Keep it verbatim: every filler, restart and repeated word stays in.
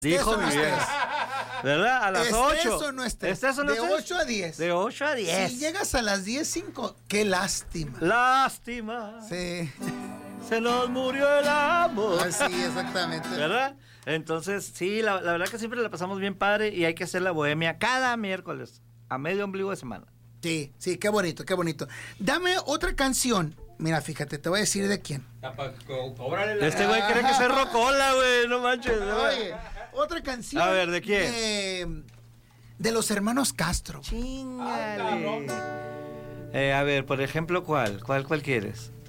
Dijo mi vieja. ¿Verdad? A las Estés ocho. o no estés. ¿Estés o no De estés? ocho a diez. De ocho a diez. Si llegas a las diez cinco, qué lástima. Lástima. Sí. Se nos murió el amor. Ah, sí, exactamente. ¿Verdad? Entonces, sí, la, la verdad que siempre la pasamos bien padre y hay que hacer la bohemia cada miércoles, a medio ombligo de semana. Sí, sí, qué bonito, qué bonito. Dame otra canción. Mira, fíjate, te voy a decir de quién. Este güey quiere que sea rocola, güey, no manches. Oye, otra canción. A ver, ¿de quién? De, de los hermanos Castro. Chingale. Eh, a ver, por ejemplo, ¿cuál? ¿Cuál, cuál quieres?